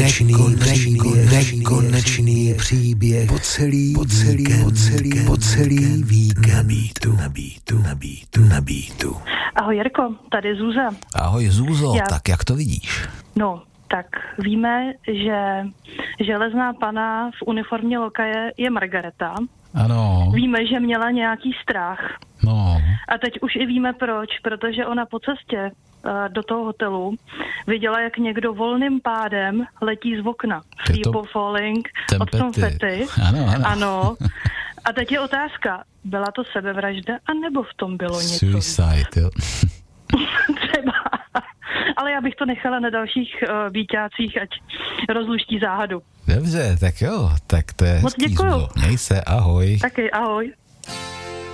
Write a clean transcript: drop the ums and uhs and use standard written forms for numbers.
nekonečný příběh po celý víkend na beatu. Ahoj Jirko, tady Zůza. Ahoj Zůzo, tak jak to vidíš? No, tak víme, že železná pana v uniformě lokaje je Margareta. Ano. Víme, že měla nějaký strach. No. A teď už i víme proč, protože ona po cestě do toho hotelu viděla, jak někdo volným pádem letí z okna. Free falling od konfety. Ano. A teď je otázka, byla to sebevražda, anebo v tom bylo něco? Suicide, jo. Třeba. Ale já bych to nechala na dalších víťácích, ať rozluští záhadu. Dobře, tak jo, tak to je moc děkuju. Měj se, ahoj. Taky, ahoj.